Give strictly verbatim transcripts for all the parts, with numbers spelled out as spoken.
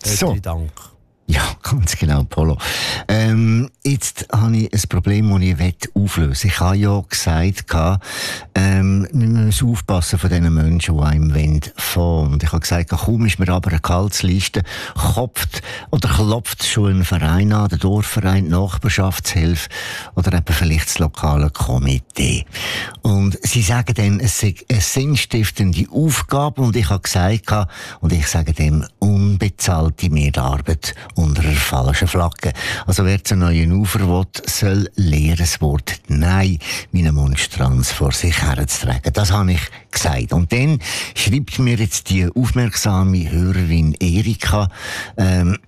So. Dank. Ja, ganz genau, Polo. Ähm, jetzt habe ich ein Problem, das ich auflösen will. Ich habe ja gesagt, ähm, wir müssen aufpassen von diesen Menschen, die einem wollen fahren. Und ich habe gesagt, kaum ist mir aber eine Gehaltsliste, kopft oder klopft schon ein Verein an, der Dorfverein, die Nachbarschaftshilfe oder eben vielleicht das lokale Komitee. Und sie sagen dann, es sei eine sinnstiftende Aufgabe und ich habe gesagt, und ich sage dem, unbezahlte Mehrarbeit unter einer falschen Flagge. Also wer zu neuen Ufer will, soll lernen, das Wort Nein wie eine Monstranz vor sich herzutragen. Das habe ich gesagt. Und dann schreibt mir jetzt die aufmerksame Hörerin Erika, ähm,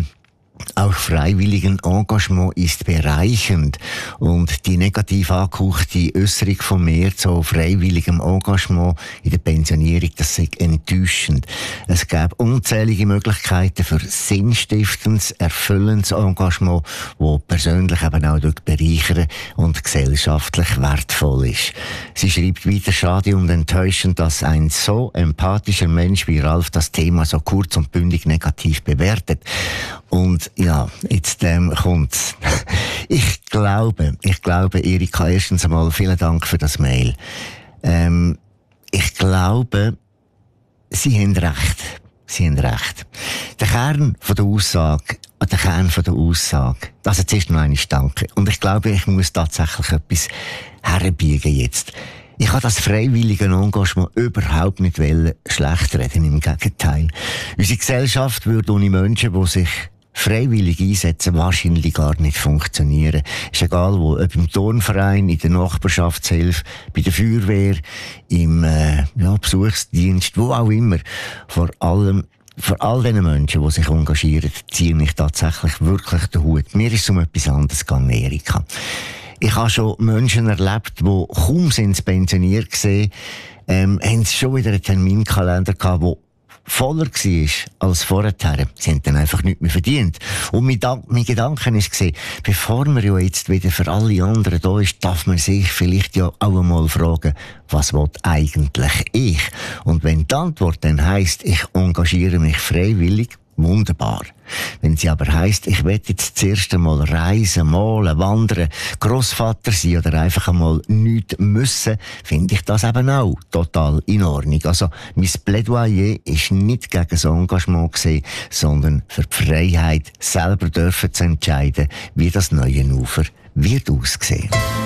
auch freiwilligen Engagement ist bereichernd. Und die negativ angehauchte Äußerung von mir zu freiwilligem Engagement in der Pensionierung, das ist enttäuschend. Es gäbe unzählige Möglichkeiten für sinnstiftendes, erfüllendes Engagement, das persönlich eben auch bereichern und gesellschaftlich wertvoll ist. Sie schreibt weiter, schade und enttäuschend, dass ein so empathischer Mensch wie Ralf das Thema so kurz und bündig negativ bewertet. Und ja, jetzt ähm, kommt's. Ich glaube, ich glaube, Erika, erstens einmal vielen Dank für das Mail. Ähm, ich glaube, Sie haben recht. Sie haben recht. Der Kern von der Aussage, der Kern von der Aussage, das jetzt ist noch einmal Danke. Und ich glaube, ich muss tatsächlich etwas herbiegen jetzt. Ich habe das freiwillige Engagement überhaupt nicht schlecht reden, im Gegenteil. Unsere Gesellschaft würde ohne Menschen, die sich freiwillig einsetzen, wahrscheinlich gar nicht funktionieren. Ist egal wo, ob im Turnverein, in der Nachbarschaftshilfe, bei der Feuerwehr, im äh, ja, Besuchsdienst, wo auch immer. Vor allem, vor all diesen Menschen, die sich engagieren, ziehe ich tatsächlich wirklich den Hut. Mir ist es um etwas anderes gegangen, Erika. Ich habe schon Menschen erlebt, die kaum sind pensioniert gesehen, ähm, haben sie schon wieder einen Terminkalender gehabt, der voller war als vorher. Sie haben dann einfach nichts mehr verdient. Und mein, mein Gedanke war, bevor man ja jetzt wieder für alle anderen da ist, darf man sich vielleicht ja auch einmal fragen, was will eigentlich ich? Und wenn die Antwort dann heisst, ich engagiere mich freiwillig, wunderbar. Wenn sie aber heisst, ich will jetzt zuerst einmal reisen, malen, wandern, Grossvater sein oder einfach einmal nichts müssen, finde ich das eben auch total in Ordnung. Also, mein Plädoyer ist nicht gegen das Engagement gewesen, sondern für die Freiheit, selber dürfen zu entscheiden, wie das neue Ufer wird aussehen.